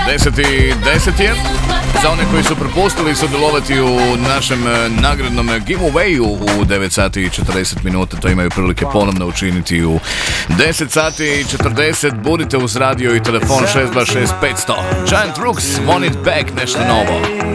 10 je. Za one koji su propustili sudjelovati u našem nagradnom giveawayu u 9 sati i 40 minuta, to imaju prilike ponovno učiniti u 10 sati i 40. Budite uz radio i telefon 626 500. Giant Rooks, Want It Back, nešto novo.